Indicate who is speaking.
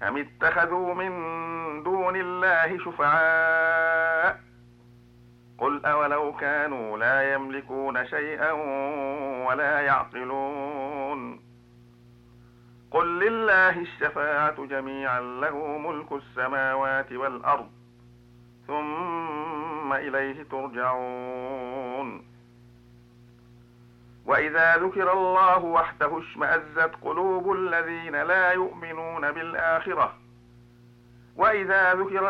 Speaker 1: أم اتخذوا من دون الله شفعاء قل أولو كانوا لا يملكون شيئا ولا يعقلون قل لله الشفاعة جميعا له ملك السماوات والأرض ثم إليه ترجعون وإذا ذكر الله وحده اشمأزت قلوب الذين لا يؤمنون بالآخرة وإذا ذكر